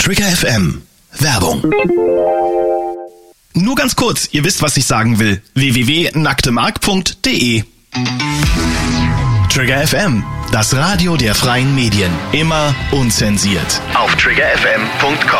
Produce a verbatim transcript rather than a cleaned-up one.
Trigger F M. Werbung. Nur ganz kurz, ihr wisst, was ich sagen will. w w w punkt nacktemark punkt de Trigger F M, das Radio der freien Medien. Immer unzensiert. Auf trigger f m punkt com